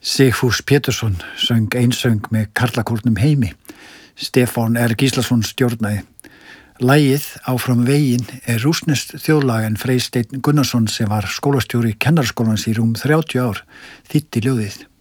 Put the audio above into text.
Sigfús Pétursson söng einsöng með karlakórnum Heimi. Stefán R. Gíslason stjórnaði. Lagið Áfram veginn rússneskt þjóðlag en Freysteinn Gunnarsson sem var skólastjóri Kennaraskólans í rúm 30 ár þýddi ljóðið.